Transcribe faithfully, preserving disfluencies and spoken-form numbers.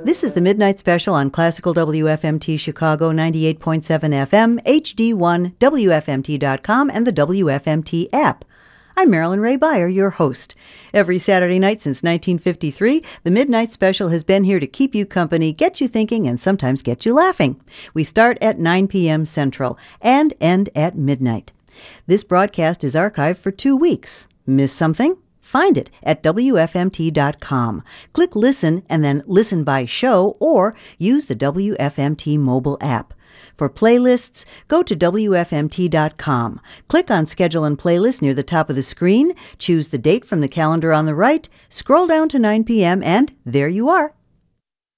This is the Midnight Special on Classical W F M T Chicago ninety-eight point seven F M, H D one, W F M T dot com, and the W F M T app. I'm Marilyn Ray Beyer, your host. Every Saturday night since nineteen fifty-three, the Midnight Special has been here to keep you company, get you thinking, and sometimes get you laughing. We start at nine p.m. Central and end at midnight. This broadcast is archived for two weeks. Miss something? Find it at W F M T dot com. Click Listen and then Listen by Show, or use the W F M T mobile app. For playlists, go to W F M T dot com. Click on Schedule and Playlist near the top of the screen, choose the date from the calendar on the right, scroll down to nine p.m., and there you are.